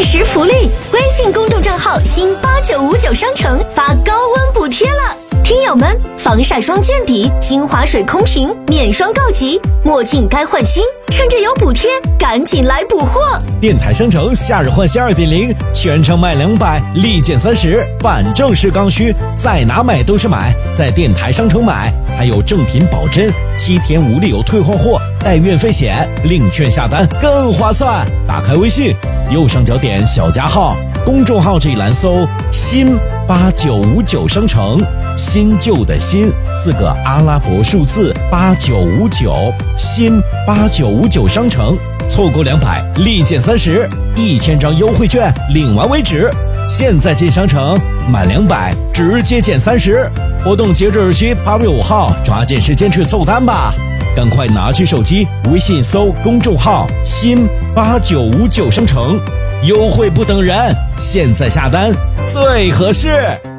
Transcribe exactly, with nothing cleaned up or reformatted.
时福利，微信公众账号新八九五九商城发高温补贴了。听友们，防晒霜见底，精华水空瓶免霜告急，墨镜该换新，趁着有补贴，赶紧来补货！ 电台商城夏日换新 二点零， 全程卖两百，立减三十，反正是刚需，在哪买都是买，在电台商城买，还有正品保真，七天无理由退换货，带运费险，领券下单更划算。打开微信，右上角点小加号，公众号这一栏搜新八九五九商城，新旧的新四个阿拉伯数字八九五九，新八九五九商城，凑够两百立减三十，一千张优惠券领完为止。现在进商城满两百直接减三十，活动截止日期八月五号，抓紧时间去凑单吧！赶快拿起手机，微信搜公众号新八九五九商城，优惠不等人，现在下单最合适。